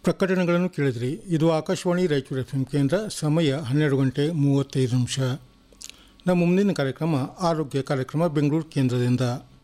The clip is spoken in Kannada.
ಪ್ರಕಟಣೆಗಳನ್ನು ಕೇಳಿದ್ರಿ. ಇದು ಆಕಾಶವಾಣಿ ರಾಯಚೂರು FM ಕೇಂದ್ರ. ಸಮಯ 12:35. ನಮ್ಮ ಮುಂದಿನ ಕಾರ್ಯಕ್ರಮ ಆರೋಗ್ಯ ಕಾರ್ಯಕ್ರಮ ಬೆಂಗಳೂರು ಕೇಂದ್ರದಿಂದ.